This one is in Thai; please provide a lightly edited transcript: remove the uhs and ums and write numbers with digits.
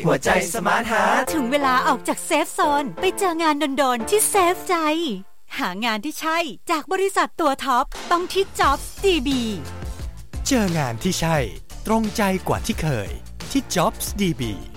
หัวใจสมาร์ทฮาร์ทถึงเวลาออกจากเซฟโซนไปเจองานโดนๆที่เซฟใจหางานที่ใช่จากบริษัทตัวท็อปต้องที่ Jobs DB เจองานที่ใช่ตรงใจกว่าที่เคยที่ Jobs DB